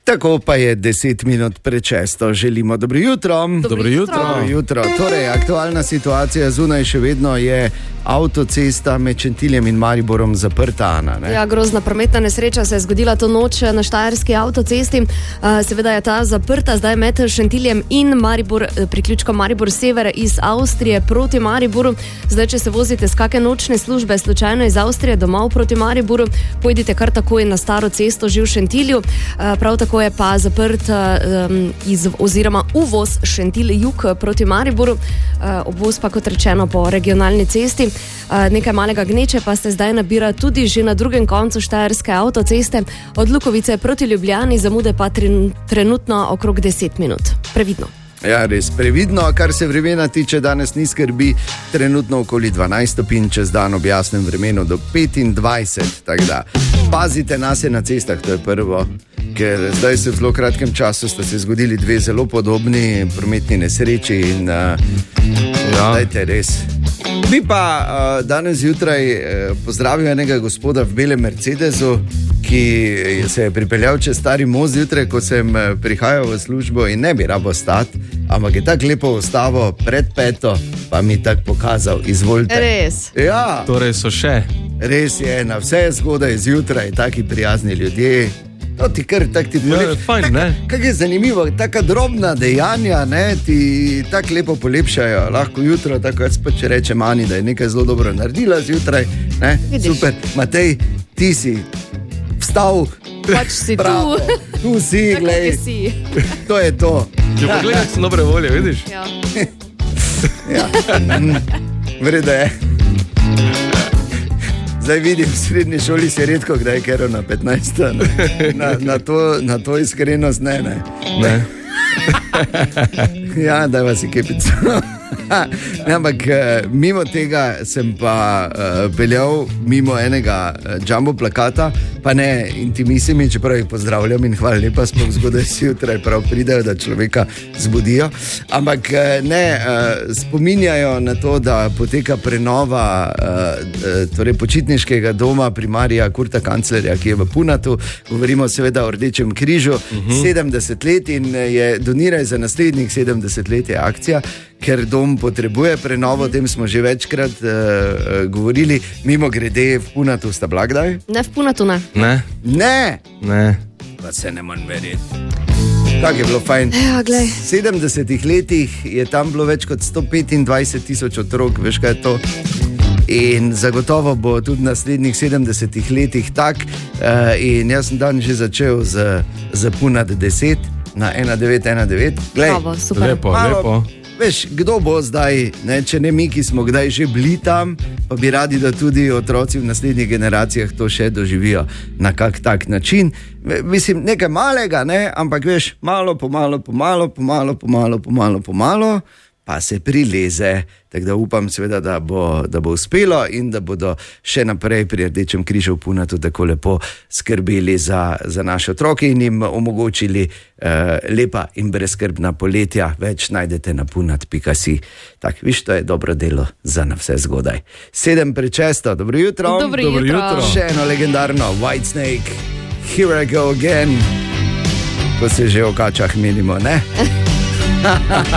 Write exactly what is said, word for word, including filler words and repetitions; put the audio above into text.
Tako pa je deset minut prečesto. Želimo dobro jutro. Dobro jutro. Dobro jutro. Torej, aktualna situacija zunaj še vedno je avtocesta med Šentiljem in Mariborom zaprta, Ana. Ne? Ja, grozna prometna nesreča se je zgodila to noč na štajerski avtocesti. Seveda je ta zaprta zdaj med Šentiljem in Maribor, priključkom Maribor sever iz Avstrije proti Mariboru. Zdaj, če se vozite z kakšne nočne službe slučajno iz Avstrije domov proti Mariboru, pojdite kar takoj na staro cesto že v Šentilju. Prav tako je pa zaprt um, iz, oziroma uvoz Šentilj jug proti Mariboru, uh, obvoz pa kot rečeno po regionalni cesti. Uh, nekaj malega gneče pa se zdaj nabira tudi že na drugem koncu štajerske avtoceste, od Lukovice proti Ljubljani, zamude pa tren, trenutno okrog deset minut. Previdno. Ja, res previdno, kar se vremena tiče, danes ni skrbi, trenutno okoli dvanajst stopinj, čez dan ob jasnem vremenu do petindvajset, tako da pazite nase na cestah, to je prvo, ker zdaj se v zelo kratkem času sta se zgodili dve zelo podobni prometni nesreči in uh, ja. Dajte res. Bi pa uh, danes zjutraj uh, pozdravil enega gospoda v belem Mercedesu, ki se je pripeljal čez stari most zjutraj, ko sem prihajal v službo in ne bi rabo stati, ampak je tako lepo ostavo pred peto, pa mi tako pokazal, izvolite. Res? Ja. Torej so še. Res je, na vse zgodaj zjutraj, taki prijazni ljudje. To ti kar tak ti polepša. Ja, fajn, ne? Kak je zanimivo, taka drobna dejanja, ne, ti tako lepo polepšajo. Lahko jutro, tako jaz pa če rečem Ani, da je nekaj zelo dobro naredila zjutraj, ne, vidiš. Super. Matej, ti si vstal, pač si bravo, tu. Tu si, glej, si. To je to. Ja, pa gledaj, sem dobre volje, vidiš? Ja. Ja. Vredo je. Zdaj vidim, v srednji šoli si redko kdaj kero na petnajst. Na, na, to, na to iskrenost ne, ne. Ne. Ja, daj vas je kepico. Ne, ampak mimo tega sem pa uh, peljal mimo enega uh, jumbo plakata, pa ne intimisimi, čeprav jih pozdravljam in hvala lepa, sploh zgodaj zjutraj prav pridejo, da človeka zbudijo, ampak uh, ne, uh, spominjajo na to, da poteka prenova uh, torej počitniškega doma primarija Kurta Kanclerja, ki je v Punatu, govorimo seveda o Rdečem križu, uh-huh. sedemdeset let in je doniraj za naslednjih sedemdeset let je akcija, ker dom potrebuje prenovo, o tem smo že večkrat uh, govorili. Mimo grede, v Punatu sta bila kdaj? Ne, v Punatu ne. Ne? Ne! Ne. Pa se ne morem verjeti. Tako je bilo fajn. Ja, glej. V sedemdesetih letih je tam bilo več kot sto petindvajset tisoč otrok, veš kaj je to? In zagotovo bo tudi v naslednjih sedemdesetih letih tak. Uh, in jaz sem dan že začel z, z Punat deset na ena devet ena devet. Glej, Bravo, super. Lepo, malo, lepo. Veš, kdo bo zdaj, ne, če ne mi, ki smo kdaj že bili tam, pa bi radi, da tudi otroci v naslednjih generacijah to še doživijo na kak tak način. Mislim, nekaj malega, ne, ampak veš, malo, pomalo, pomalo, pomalo, pomalo, pomalo, pomalo, pa se prileze. Tako da upam seveda, da bo, da bo uspelo in da bodo še naprej pri Rdečem križu v Punatu tako lepo skrbeli za, za naše otroke in jim omogočili uh, lepa in brezskrbna poletja. Več najdete na punat pika si. Tako, viš, to je dobro delo za na vse zgodaj. Sedem prečesto, dobro jutro. Dobro jutro. Dobro jutro. Še eno legendarno Whitesnake, Here I Go Again. Ko se že o kačah menimo, ne?